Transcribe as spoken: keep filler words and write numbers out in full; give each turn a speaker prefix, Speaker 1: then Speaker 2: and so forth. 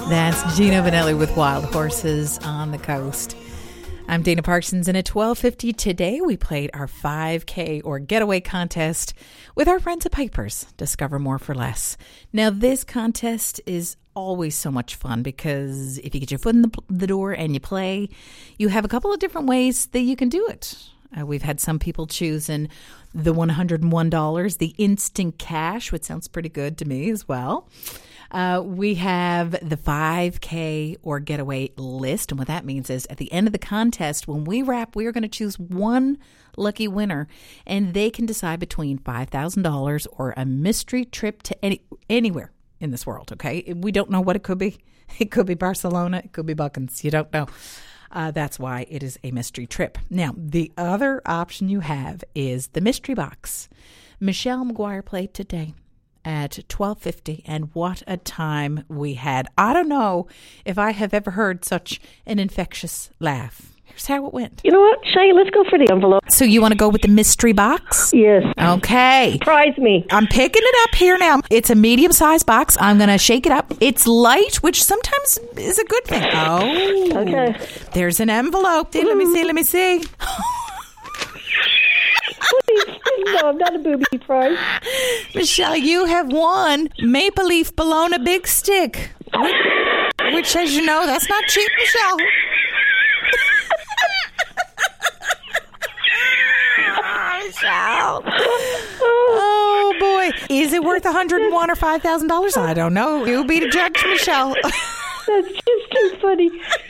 Speaker 1: That's Gino Vanelli with Wild Horses on the Coast. I'm Dana Parsons, and at twelve fifty today, we played our five K or getaway contest with our friends at Piper's. Discover more for less. Now, this contest is always so much fun because if you get your foot in the, the door and you play, you have a couple of different ways that you can do it. Uh, we've had some people choosing the one hundred one dollars, the instant cash, which sounds pretty good to me as well. Uh, we have the five K or getaway list. And what that means is at the end of the contest, when we wrap, we are going to choose one lucky winner. And they can decide between five thousand dollars or a mystery trip to any anywhere in this world, okay? We don't know what it could be. It could be Barcelona. It could be Buckins. You don't know. Uh, that's why it is a mystery trip. Now, the other option you have is the mystery box. Michelle McGuire played today at twelve fifty, and what a time we had. I don't know if I have ever heard such an infectious laugh. Here's how it went.
Speaker 2: You know what, Shay, let's go for the envelope.
Speaker 1: So you want to go with the mystery box?
Speaker 2: Yes.
Speaker 1: Okay.
Speaker 2: Surprise me.
Speaker 1: I'm picking it up here now. It's a medium-sized box. I'm going to shake it up. It's light, which sometimes is a good thing. Oh.
Speaker 2: Okay.
Speaker 1: There's an envelope. Let me see, let me see.
Speaker 2: No, I'm not a booby prize.
Speaker 1: Michelle, you have won Maple Leaf Bologna Big Stick. Which, which, as you know, that's not cheap, Michelle. Michelle. Oh, boy. Is it worth one hundred one dollars or five thousand dollars? I don't know. You be the judge, Michelle.
Speaker 2: That's just too funny.